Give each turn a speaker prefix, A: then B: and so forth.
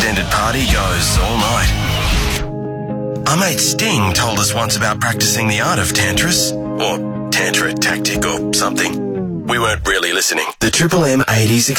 A: extended party goes all night. Our mate Sting told us once about practicing the art of tantras, or tantra tactic or something. We weren't really listening. The Triple M 80s